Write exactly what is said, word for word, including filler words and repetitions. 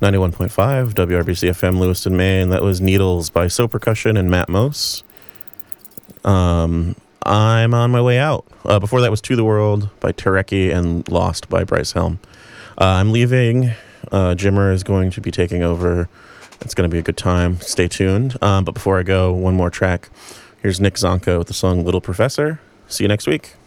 ninety-one point five W R B C F M, Lewiston, Maine. That was Needles by So Percussion and Matt Mose. Um, I'm on my way out. Uh, before that was To the World by Tareki and Lost by Bryce Helm. Uh, I'm leaving. Uh, Jimmer is going to be taking over. It's going to be a good time. Stay tuned. Um, but before I go, one more track. Here's Nick Zonka with the song Little Professor. See you next week.